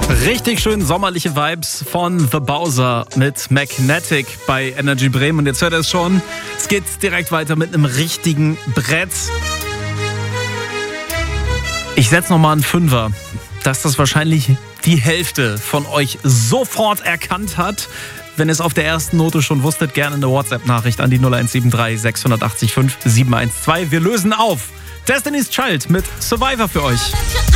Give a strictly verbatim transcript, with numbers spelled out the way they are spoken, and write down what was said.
Richtig schön sommerliche Vibes von The Bowser mit Magnetic bei Energy Bremen. Und jetzt hört ihr es schon, es geht direkt weiter mit einem richtigen Brett. Ich setze nochmal einen Fünfer, dass das wahrscheinlich die Hälfte von euch sofort erkannt hat. Wenn ihr es auf der ersten Note schon wusstet, gerne eine WhatsApp-Nachricht an die null eins sieben drei sechs acht fünf sieben eins zwei. Wir lösen auf. Destiny's Child mit Survivor für euch.